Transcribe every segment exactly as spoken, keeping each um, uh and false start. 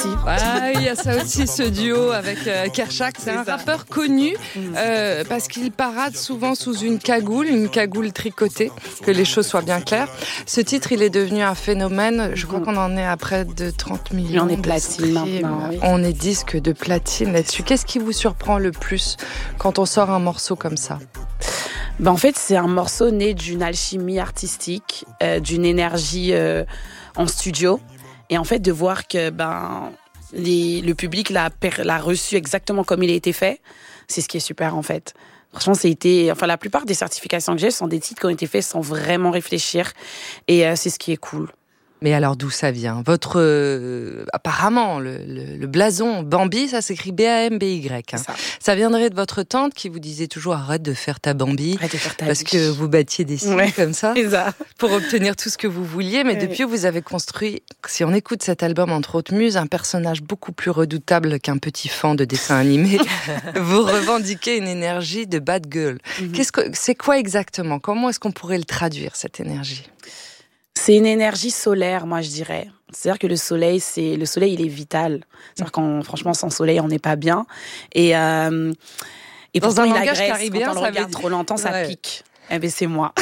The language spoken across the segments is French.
aussi. Ah, il y a ça aussi, ce duo avec euh, Kershak. C'est, c'est un ça. rappeur connu euh, parce qu'il parade souvent sous une cagoule, une cagoule tricotée, que les choses soient bien claires. Ce titre, il est devenu un phénomène. Je crois qu'on en est à près de trente millions. On est platine maintenant. Oui. On est disque de platine là-dessus. Qu'est-ce qui vous surprend le plus quand on sort un morceau comme ça ? Ben en fait, c'est un morceau né d'une alchimie artistique, euh, d'une énergie euh, en studio. Et en fait, de voir que ben, les, le public l'a, l'a reçu exactement comme il a été fait, c'est ce qui est super en fait. Franchement, c'est été, enfin, la plupart des certifications que j'ai sont des titres qui ont été faits sans vraiment réfléchir. Et euh, c'est ce qui est cool. Mais alors, d'où ça vient ? Votre, euh, apparemment, le, le, le blason Bambi, ça s'écrit B A M B Y. Hein. Ça. ça viendrait de votre tante qui vous disait toujours « arrête de faire ta Bambi », arrête de faire ta parce vie. que vous battiez des signes ouais, comme ça, ça pour obtenir tout ce que vous vouliez. Mais ouais. depuis, vous avez construit, si on écoute cet album, entre autres muses, un personnage beaucoup plus redoutable qu'un petit fan de dessin animé. Vous revendiquez une énergie de bad girl. Mm-hmm. Qu'est-ce que, c'est quoi exactement ? Comment est-ce qu'on pourrait le traduire, cette énergie ? C'est une énergie solaire, moi je dirais. C'est-à-dire que le soleil, c'est le soleil, il est vital. C'est-à-dire qu'on, franchement, sans soleil, on n'est pas bien. Et euh, et dans pourtant, un il langage agresse. caribéen, quand on le ça regarde veut... trop longtemps, ça ouais. pique. Eh ben c'est moi.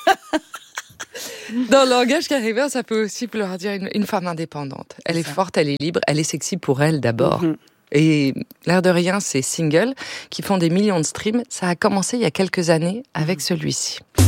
Dans le langage caribéen, ça peut aussi vouloir dire une, une femme indépendante. Elle c'est est ça. forte, elle est libre, elle est sexy pour elle d'abord. Mm-hmm. Et l'air de rien, ces singles qui font des millions de streams, ça a commencé il y a quelques années avec mm-hmm. celui-ci.